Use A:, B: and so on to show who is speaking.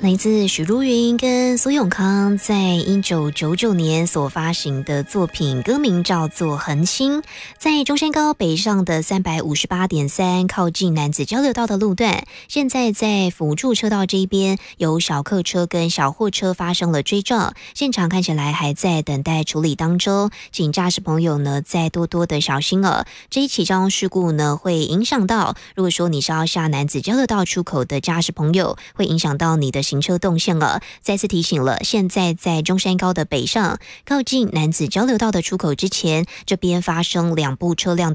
A: 来自许茹芸跟苏永康在1999年所发行的作品，歌名叫做《恒星》。在中山高北上的358.3靠近楠梓交流道的路段，现在在辅助车道这一边有小客车跟小货车发生了追撞，现场看起来还在等待处理当中，请驾驶朋友呢再多多的小心了。这一起交通事故呢会影响到，如果说你是要下楠梓交流道出口的驾驶朋友，会影响到你的行车动线了。再次提醒了，现在在中山高的北上靠近楠梓交流道的出口之前，这边发生2部车辆